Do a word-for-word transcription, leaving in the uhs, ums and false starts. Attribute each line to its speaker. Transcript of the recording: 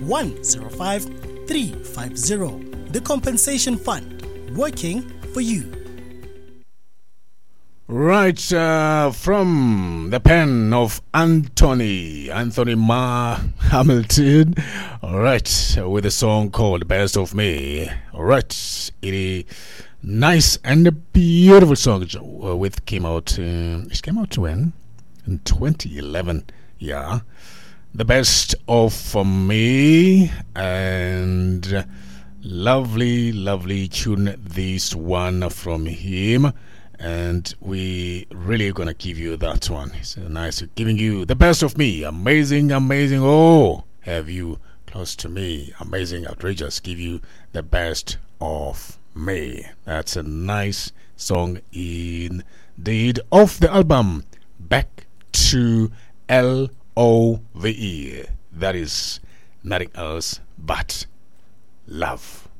Speaker 1: one zero five three five zero. The Compensation Fund, working for you.
Speaker 2: Right, uh, from the pen of Anthony, Anthony Ma Hamilton. All right, with a song called Best of Me. All right, it is nice and a beautiful song. Uh, with came out, uh, it came out when? In twenty eleven, yeah. The Best of Me, and lovely, lovely tune, this one from him. And we really gonna give you that one. It's nice giving you the best of me. Amazing, amazing. Oh, have you close to me? Amazing, outrageous. Give you the best of me. That's a nice song indeed. Off the album Back to L O V E. That is nothing else but love.